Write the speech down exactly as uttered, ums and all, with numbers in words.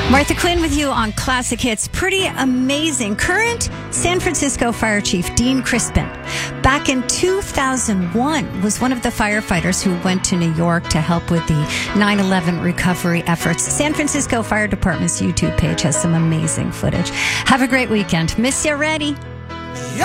Martha Quinn with you on Classic Hits. Pretty amazing. Current San Francisco Fire Chief Dean Crispin, back in two thousand one, was one of the firefighters who went to New York to help with the nine eleven recovery efforts. San Francisco Fire Department's YouTube page has some amazing footage. Have a great weekend. Miss you already.